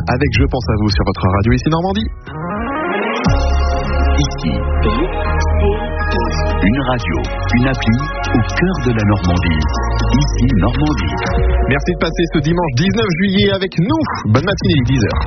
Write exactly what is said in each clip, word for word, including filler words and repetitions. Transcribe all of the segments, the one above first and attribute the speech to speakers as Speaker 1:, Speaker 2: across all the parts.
Speaker 1: avec Je pense à vous sur votre radio ici Normandie.
Speaker 2: Ici, une radio, une appli au cœur de la Normandie. Ici Normandie.
Speaker 1: Merci de passer ce dimanche dix-neuf juillet avec nous. Bonne matinée, dix heures.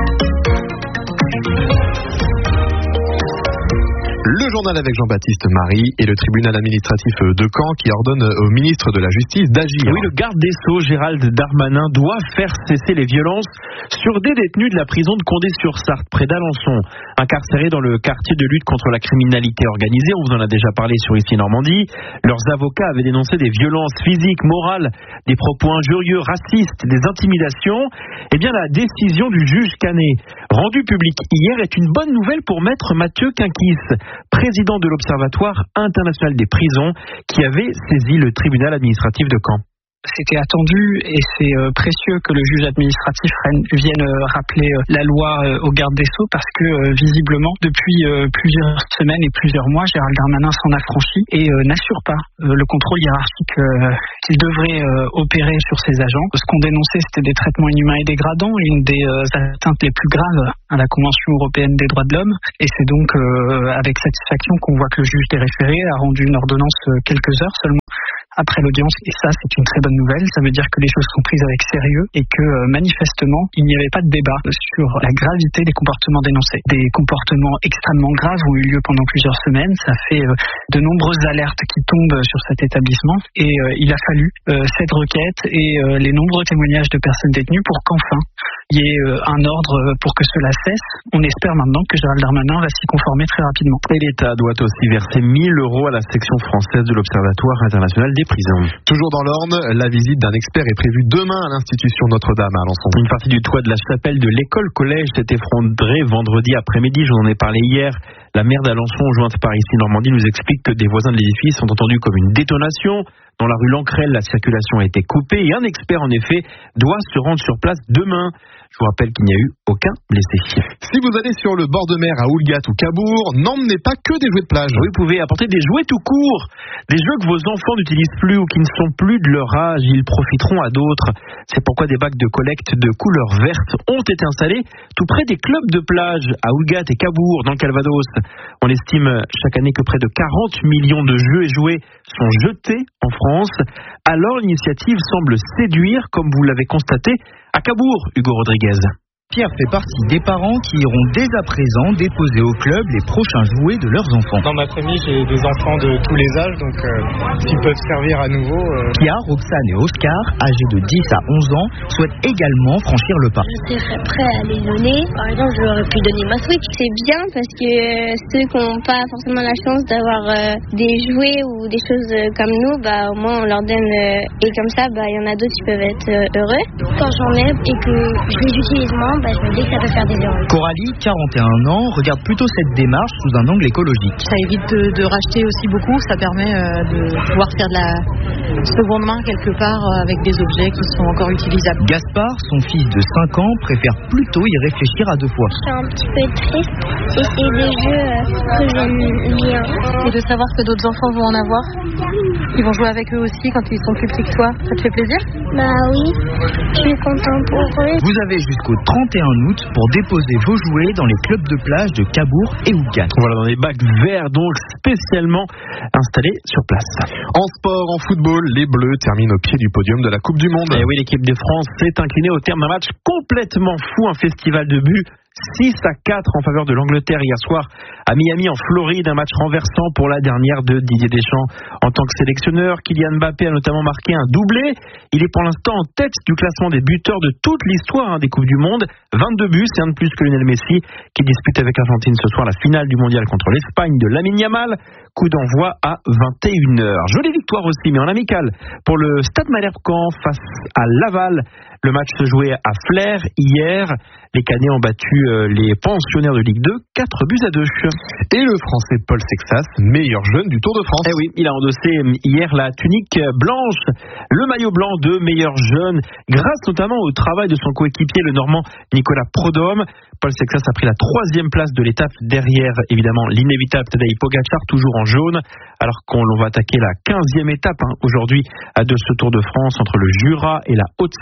Speaker 1: Le journal avec Jean-Baptiste Marie et le tribunal administratif de Caen qui ordonne au ministre de la Justice d'agir.
Speaker 3: Oui, le garde des Sceaux, Gérald Darmanin, doit faire cesser les violences sur des détenus de la prison de Condé-sur-Sarthe, près d'Alençon. Incarcérés dans le quartier de lutte contre la criminalité organisée, on vous en a déjà parlé sur Ici Normandie, leurs avocats avaient dénoncé des violences physiques, morales, des propos injurieux, racistes, des intimidations. Eh bien, la décision du juge Canet, rendue publique hier, est une bonne nouvelle pour maître Mathieu Quinquis, président de l'Observatoire international des prisons, qui avait saisi le tribunal administratif de Caen.
Speaker 4: C'était attendu et c'est euh, précieux que le juge administratif vienne euh, rappeler euh, la loi euh, au garde des Sceaux parce que euh, visiblement depuis euh, plusieurs semaines et plusieurs mois, Gérald Darmanin s'en affranchit et euh, n'assure pas euh, le contrôle hiérarchique euh, qu'il devrait euh, opérer sur ses agents. Ce qu'on dénonçait, c'était des traitements inhumains et dégradants, une des euh, atteintes les plus graves à la Convention européenne des droits de l'homme, et c'est donc euh, avec satisfaction qu'on voit que le juge des référés a rendu une ordonnance euh, quelques heures seulement après l'audience, et ça c'est une très bonne nouvelle. Ça veut dire que les choses sont prises avec sérieux et que euh, manifestement il n'y avait pas de débat sur la gravité des comportements dénoncés. Des comportements extrêmement graves ont eu lieu pendant plusieurs semaines. Ça fait euh, de nombreuses alertes qui tombent sur cet établissement et euh, il a fallu euh, cette requête et euh, les nombreux témoignages de personnes détenues pour qu'enfin il y ait euh, un ordre pour que cela cesse. On espère maintenant que Gérald Darmanin va s'y conformer très rapidement.
Speaker 3: Et l'État doit aussi verser mille euros à la section française de l'Observatoire international des prisons.
Speaker 1: Toujours dans l'Orne, la visite d'un expert est prévue demain à l'institution Notre-Dame à Alençon.
Speaker 3: Une partie du toit de la chapelle de l'école-collège s'est effondrée vendredi après-midi. Je vous en ai parlé hier. La maire d'Alençon, jointe par Ici Normandie, nous explique que des voisins de l'édifice ont entendu comme une détonation. Dans la rue Lancrel, la circulation a été coupée et un expert, en effet, doit se rendre sur place demain. Je vous rappelle qu'il n'y a eu aucun blessé.
Speaker 1: Si vous allez sur le bord de mer à Oulgat ou Cabourg, n'emmenez pas que des jouets de plage.
Speaker 3: Oui, vous pouvez apporter des jouets tout court. Des jeux que vos enfants n'utilisent plus ou qui ne sont plus de leur âge. Ils profiteront à d'autres. C'est pourquoi des bacs de collecte de couleur verte ont été installés tout près des clubs de plage à Oulgat et Cabourg, dans le Calvados. On estime chaque année que près de quarante millions de jeux et jouets sont jetés en France. Alors l'initiative semble séduire, comme vous l'avez constaté à Cabourg, Hugo Rodriguez.
Speaker 5: Pierre fait partie des parents qui iront dès à présent déposer au club les prochains jouets de leurs enfants.
Speaker 6: Dans ma famille, j'ai des enfants de tous les âges, donc euh, s'ils peuvent servir à nouveau... Euh...
Speaker 5: Pierre, Roxane et Oscar, âgés de dix à onze ans, souhaitent également franchir le pas.
Speaker 7: Je serais prêt à les donner. Par exemple, j'aurais pu donner ma Switch. C'est bien parce que euh, ceux qui n'ont pas forcément la chance d'avoir euh, des jouets ou des choses euh, comme nous, bah, au moins on leur donne... Euh, et comme ça, bah, y en a d'autres qui peuvent être euh, heureux. Quand j'en ai et que je les utilise moins, bah, je me dis que ça peut faire des erreurs.
Speaker 5: Coralie, quarante et un ans, regarde plutôt cette démarche sous un angle écologique.
Speaker 8: Ça évite de, de racheter aussi beaucoup, ça permet euh, de pouvoir faire de la seconde main quelque part euh, avec des objets qui sont encore utilisables.
Speaker 5: Gaspard, son fils de cinq ans, préfère plutôt y réfléchir à deux fois.
Speaker 7: Je suis un petit peu triste et c'est des jeux euh, que j'aime bien.
Speaker 8: Et de savoir que d'autres enfants vont en avoir, ils vont jouer avec eux aussi quand ils sont plus petits que toi, ça te fait plaisir?
Speaker 7: Bah oui, je suis content pour eux.
Speaker 5: Vous avez jusqu'au trente et un août pour déposer vos jouets dans les clubs de plage de Cabourg et Oulgat.
Speaker 3: Voilà, dans des bacs verts donc spécialement installés sur place.
Speaker 1: En sport, en football, les Bleus terminent au pied du podium de la Coupe du Monde.
Speaker 3: Et oui, l'équipe de France s'est inclinée au terme d'un match complètement fou, un festival de buts. six à quatre en faveur de l'Angleterre hier soir à Miami en Floride, un match renversant pour la dernière de Didier Deschamps en tant que sélectionneur. Kylian Mbappé a notamment marqué un doublé. Il est pour l'instant en tête du classement des buteurs de toute l'histoire hein, des Coupes du Monde. vingt-deux buts, c'est un de plus que Lionel Messi qui dispute avec l'Argentine ce soir la finale du mondial contre l'Espagne de Lamine Yamal. Coup d'envoi à vingt et une heures. Jolie victoire aussi, mais en amical pour le Stade Malherbe-Caen face à Laval. Le match se jouait à Flers hier. Les Canets ont battu euh, les pensionnaires de Ligue deux, quatre buts à deux.
Speaker 1: Et le Français Paul Sexas, meilleur jeune du Tour de France.
Speaker 3: Eh oui, il a endossé hier la tunique blanche, le maillot blanc de meilleur jeune, grâce notamment au travail de son coéquipier, le Normand Nicolas Prodhomme. Paul Sexas a pris la troisième place de l'étape derrière, évidemment, l'inévitable Tadej Pogačar, toujours en jaune, alors qu'on va attaquer la quinzième étape hein, aujourd'hui de ce Tour de France entre le Jura et la Haute-Savoie.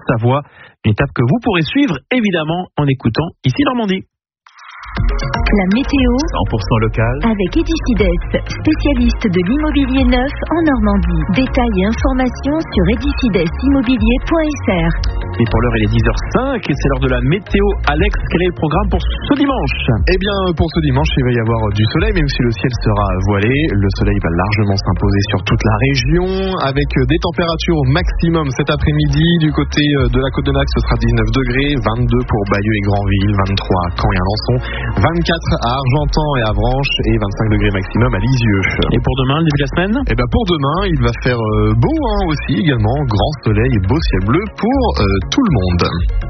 Speaker 3: Une étape que vous pourrez suivre évidemment en écoutant Ici Normandie.
Speaker 9: La météo
Speaker 2: cent pour cent local
Speaker 9: avec Edicides, spécialiste de l'immobilier neuf en Normandie. Détails et informations sur edicides immobilier point f r.
Speaker 3: Et pour l'heure, il est dix heures cinq et c'est l'heure de la météo. Alex, quel est le programme pour ce dimanche?
Speaker 1: Eh bien, pour ce dimanche, il va y avoir du soleil, même si le ciel sera voilé. Le soleil va largement s'imposer sur toute la région, avec des températures au maximum cet après-midi. Du côté de la Côte de Nax, ce sera dix-neuf degrés, vingt-deux pour Bayeux et Granville, vingt-trois à Caen et Alençon, vingt-quatre à Argentan et Avranches et vingt-cinq degrés maximum à Lisieux.
Speaker 3: Et pour demain, le début de la semaine?
Speaker 1: Eh bien, pour demain, il va faire euh, beau hein, aussi également. Grand soleil et beau ciel bleu pour euh, tout le monde.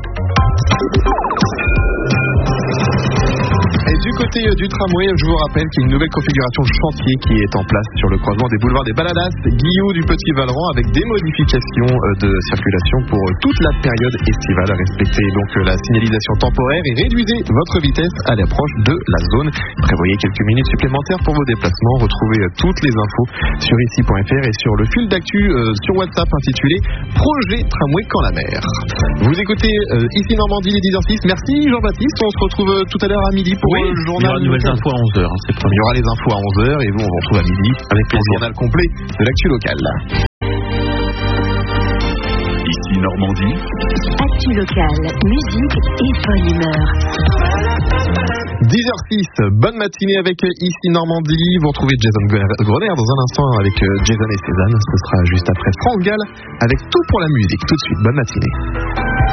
Speaker 1: Et du côté euh, du tramway, je vous rappelle qu'il y a une nouvelle configuration de chantier qui est en place sur le croisement des boulevards des Baladas, Guillaume du Petit Valeran, avec des modifications euh, de circulation pour euh, toute la période estivale. Respectez donc euh, la signalisation temporaire et réduisez votre vitesse à l'approche de la zone. Prévoyez quelques minutes supplémentaires pour vos déplacements. Retrouvez euh, toutes les infos sur ici point f r et sur le fil d'actu euh, sur WhatsApp intitulé Projet Tramway Caen la mer. Vous écoutez euh, Ici Normandie, les dix heures six. Merci Jean-Baptiste. On se retrouve euh, tout à l'heure à midi pour
Speaker 3: Oui,
Speaker 1: le
Speaker 3: il y
Speaker 1: journal.
Speaker 3: aura de nouvelles infos à onze heures. Hein, c'est
Speaker 1: Il y aura les infos à onze heures et vous, on vous retrouve à midi avec le journal complet de l'actu locale.
Speaker 2: Ici Normandie.
Speaker 9: Actu locale, musique et bonne humeur.
Speaker 1: dix heures six, bonne matinée avec Ici Normandie. Vous retrouvez Jason Grener dans un instant avec Jason et Cézanne. Ce sera juste après France Gall avec Tout pour la musique. Tout de suite, bonne matinée.